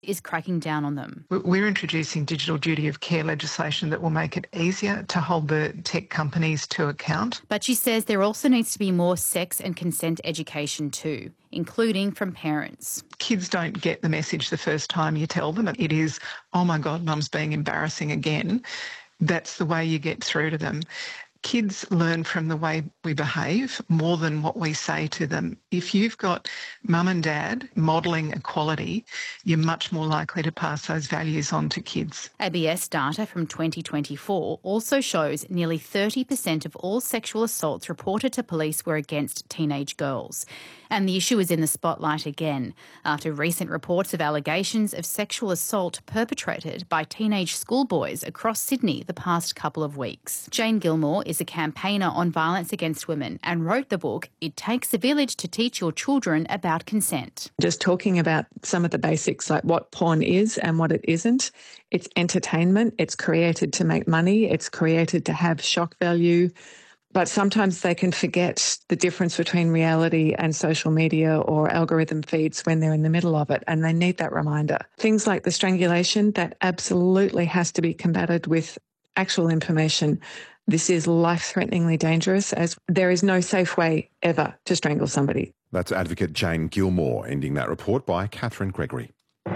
is cracking down on them. We're introducing digital duty of care legislation that will make it easier to hold the tech companies to account. But she says there also needs to be more sex and consent education too, including from parents. Kids don't get the message the first time you tell them. It is, oh my God, mum's being embarrassing again. That's the way you get through to them. Kids learn from the way we behave more than what we say to them. If you've got mum and dad modelling equality, you're much more likely to pass those values on to kids. ABS data from 2024 also shows nearly 30% of all sexual assaults reported to police were against teenage girls. And the issue is in the spotlight again after recent reports of allegations of sexual assault perpetrated by teenage schoolboys across Sydney the past couple of weeks. Jane Gilmore is a campaigner on violence against women and wrote the book It Takes a Village to Teach Your Children About Consent. Just talking about some of the basics like what porn is and what it isn't. It's entertainment. It's created to make money. It's created to have shock value. But sometimes they can forget the difference between reality and social media or algorithm feeds when they're in the middle of it, and they need that reminder. Things like the strangulation, that absolutely has to be combated with actual information. This is life-threateningly dangerous, as there is no safe way ever to strangle somebody. That's advocate Jane Gilmore, ending that report by Catherine Gregory.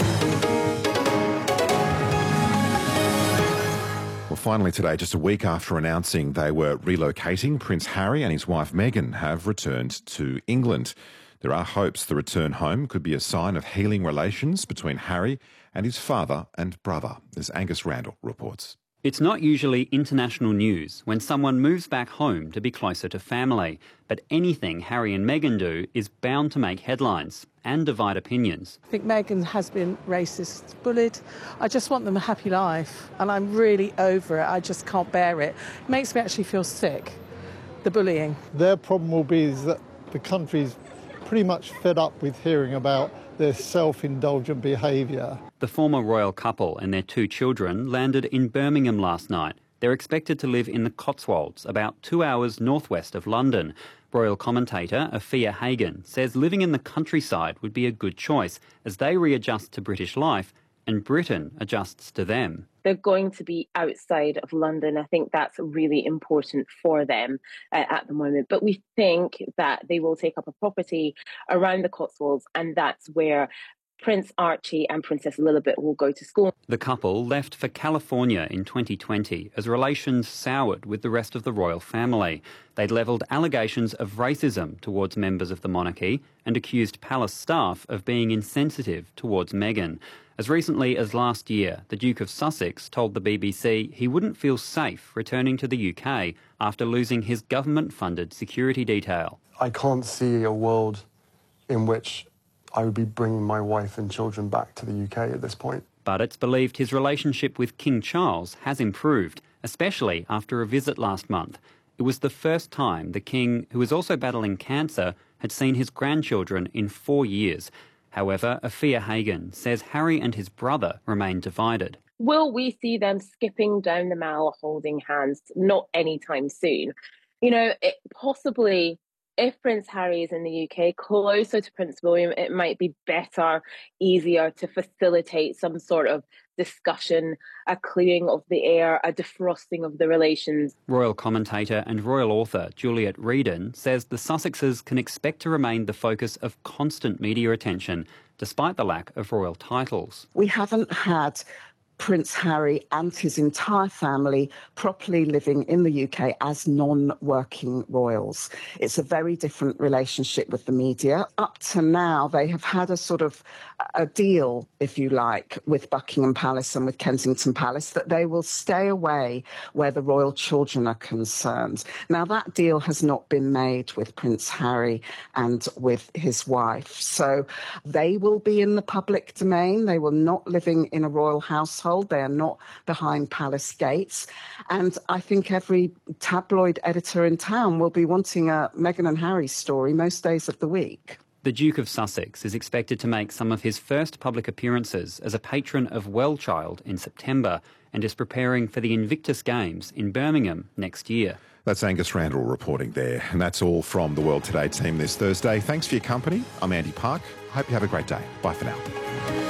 Well, finally today, just a week after announcing they were relocating, Prince Harry and his wife Meghan have returned to England. There are hopes the return home could be a sign of healing relations between Harry and his father and brother, as Angus Randall reports. It's not usually international news when someone moves back home to be closer to family, but anything Harry and Meghan do is bound to make headlines and divide opinions. I think Meghan has been racist, bullied. I just want them a happy life, and I'm really over it. I just can't bear it. It makes me actually feel sick, the bullying. Their problem will be is that the country's pretty much fed up with hearing about their self-indulgent behaviour. The former royal couple and their 2 children landed in Birmingham last night. They're expected to live in the Cotswolds, about 2 hours northwest of London. Royal commentator Afia Hagen says living in the countryside would be a good choice as they readjust to British life and Britain adjusts to them. They're going to be outside of London. I think that's really important for them at the moment. But we think that they will take up a property around the Cotswolds, and that's where Prince Archie and Princess Lilibet will go to school. The couple left for California in 2020 as relations soured with the rest of the royal family. They'd levelled allegations of racism towards members of the monarchy and accused palace staff of being insensitive towards Meghan. As recently as last year, the Duke of Sussex told the BBC he wouldn't feel safe returning to the UK after losing his government-funded security detail. I can't see a world in which I would be bringing my wife and children back to the UK at this point. But it's believed his relationship with King Charles has improved, especially after a visit last month. It was the first time the King, who is also battling cancer, had seen his grandchildren in 4 years. However, Afia Hagen says Harry and his brother remain divided. Will we see them skipping down the mall holding hands? Not anytime soon. You know, possibly if Prince Harry is in the UK, closer to Prince William, it might be better, easier to facilitate some sort of discussion, a clearing of the air, a defrosting of the relations. Royal commentator and royal author Juliet Reedon says the Sussexes can expect to remain the focus of constant media attention, despite the lack of royal titles. We haven't had Prince Harry and his entire family properly living in the UK as non-working royals. It's a very different relationship with the media. Up to now, they have had a sort of a deal, if you like, with Buckingham Palace and with Kensington Palace that they will stay away where the royal children are concerned. Now, that deal has not been made with Prince Harry and with his wife. So they will be in the public domain. They will not living in a royal household. They are not behind palace gates. And I think every tabloid editor in town will be wanting a Meghan and Harry story most days of the week. The Duke of Sussex is expected to make some of his first public appearances as a patron of Wellchild in September and is preparing for the Invictus Games in Birmingham next year. That's Angus Randall reporting there. And that's all from the World Today team this Thursday. Thanks for your company. I'm Andy Park. Hope you have a great day. Bye for now.